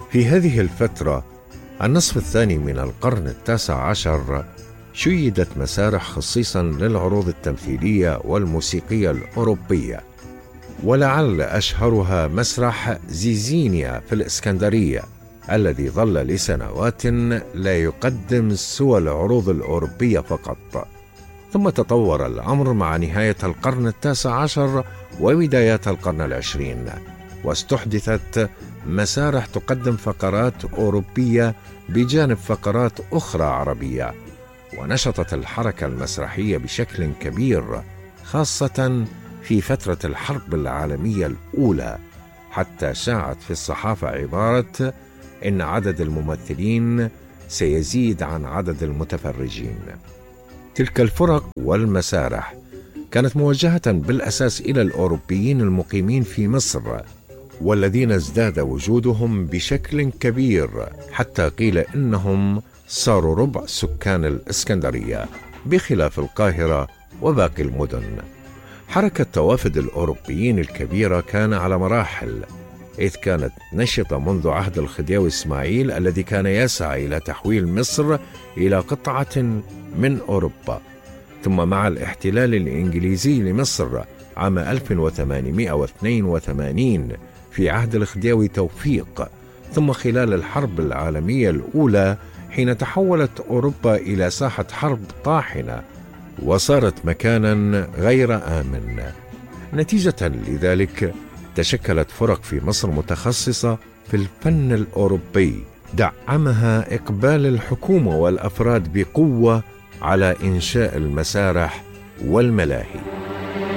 في هذه الفترة النصف الثاني من القرن 19 شيدت مسارح خصيصا للعروض التمثيلية والموسيقية الأوروبية، ولعل أشهرها مسرح زيزينيا في الإسكندرية الذي ظل لسنوات لا يقدم سوى العروض الأوروبية فقط. ثم تطور الأمر مع نهاية القرن 19 وبدايات القرن 20، واستحدثت مسارح تقدم فقرات أوروبية بجانب فقرات أخرى عربية، ونشطت الحركة المسرحية بشكل كبير خاصة في فترة الحرب العالمية الأولى، حتى شاعت في الصحافة عبارة إن عدد الممثلين سيزيد عن عدد المتفرجين. تلك الفرق والمسارح كانت موجهة بالأساس إلى الأوروبيين المقيمين في مصر، والذين ازداد وجودهم بشكل كبير حتى قيل إنهم صاروا ربع سكان الإسكندرية بخلاف القاهرة وباقي المدن. حركة توافد الأوروبيين الكبيرة كان على مراحل، إذ كانت نشطة منذ عهد الخديوي إسماعيل الذي كان يسعى إلى تحويل مصر إلى قطعة من أوروبا، ثم مع الاحتلال الإنجليزي لمصر عام 1882 في عهد الخديوي توفيق، ثم خلال الحرب العالمية الأولى حين تحولت أوروبا إلى ساحة حرب طاحنة وصارت مكانا غير آمن. نتيجة لذلك تشكلت فرق في مصر متخصصة في الفن الأوروبي دعمها إقبال الحكومة والأفراد بقوة على إنشاء المسارح والملاهي.